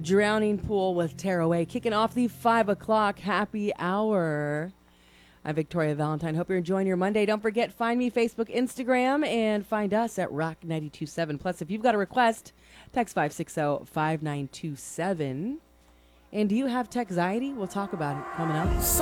Drowning Pool with Tearaway, kicking off the 5 o'clock happy hour. I'm Victoria Valentine. Hope you're enjoying your Monday. Don't forget, find me Facebook, Instagram, and find us at Rock 92.7. Plus, if you've got a request, text 560-5927. And do you have tech anxiety? We'll talk about it coming up.